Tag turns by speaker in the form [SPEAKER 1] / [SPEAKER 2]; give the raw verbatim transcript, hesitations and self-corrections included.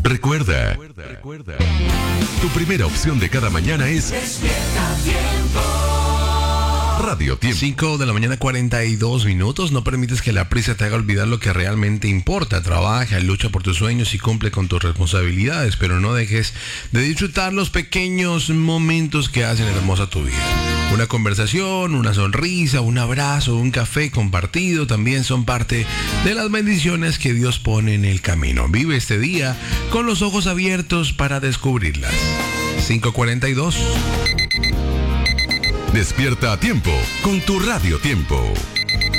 [SPEAKER 1] Recuerda, recuerda, tu primera opción de cada mañana es
[SPEAKER 2] Despierta Tiempo.
[SPEAKER 1] Radio Tiempo.
[SPEAKER 3] cinco de la mañana, cuarenta y dos minutos. No permites que la prisa te haga olvidar lo que realmente importa. Trabaja, lucha por tus sueños y cumple con tus responsabilidades, pero no dejes de disfrutar los pequeños momentos que hacen hermosa tu vida. Una conversación, una sonrisa, un abrazo, un café compartido también son parte de las bendiciones que Dios pone en el camino. Vive este día con los ojos abiertos para descubrirlas. cinco cuarenta y dos.
[SPEAKER 1] Despierta a tiempo con tu Radio Tiempo.